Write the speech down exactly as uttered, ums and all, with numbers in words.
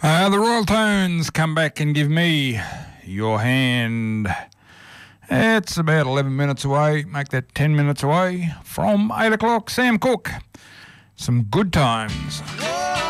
Uh, the Royal Tones come back and give me your hand. It's about eleven minutes away. Make that ten minutes away from eight o'clock. Sam Cooke. Some good times.